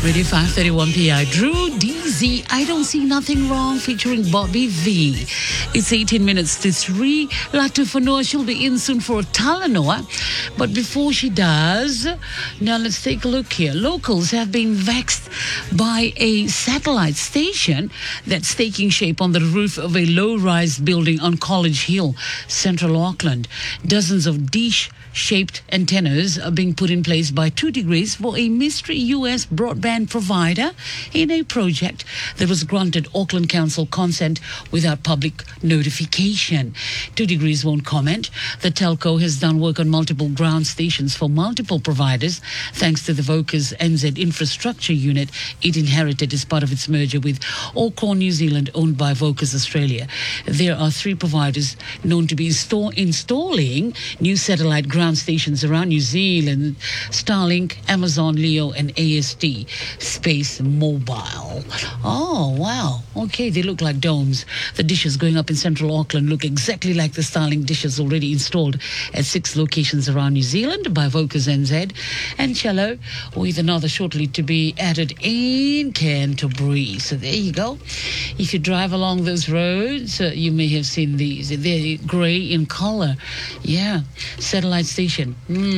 Radio 531 PI. Drew DZ, I Don't See Nothing Wrong, featuring Bobby V. It's 18 minutes to 3. Latu Fanua, she'll be in soon for Talanoa. But before she does, now let's take a look here. Locals have been vexed by a satellite station that's taking shape on the roof of a low-rise building on College Hill, central Auckland. Dozens of dish-shaped antennas are being put in place by 2 Degrees for a mystery U.S. broadband provider in a project that was granted Auckland Council consent without public notification. 2 Degrees won't comment. The telco has done work on multiple ground stations for multiple providers thanks to the Vocus NZ infrastructure unit it inherited as part of its merger with Allcore New Zealand, owned by Vocus Australia. There are 3 providers known to be installing new satellite ground stations around New Zealand: Starlink, Amazon Leo, and AST Space Mobile. Oh, wow. Okay, they look like domes. The dishes going up in central Auckland look exactly like the Starlink dishes already installed at 6 locations around New Zealand by Vocus NZ and Cello, with another shortly to be added in Canterbury. So there you go. If you drive along those roads, you may have seen these. They're grey in color. Yeah, satellite station.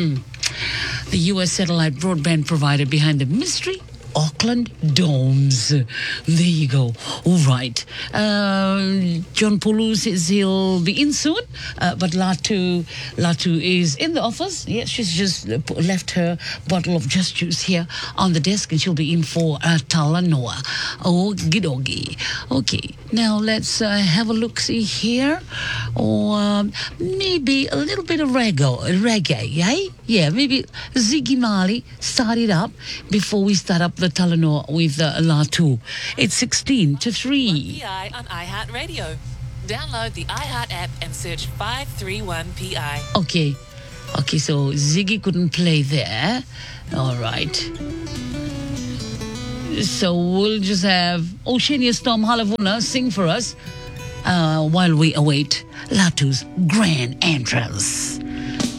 The U.S. satellite broadband provider behind the mystery Auckland Domes. There you go. All right. John Pulu says he'll be in soon, but Latu is in the office. Yeah, she's just left her bottle of Just Juice here on the desk, and she'll be in for Talanoa. Okie. Okay, now let's have a look-see here, or maybe a little bit of reggae, yeah? Yeah, maybe Ziggy Marley start it up before we start up the Talanoa with Latu. It's 16 to 3. PI on iHeartRadio. Download the iHeart app and search 531PI. Okay, so Ziggy couldn't play there. All right. So we'll just have Oceania Storm Halavuna sing for us while we await Latu's grand entrance.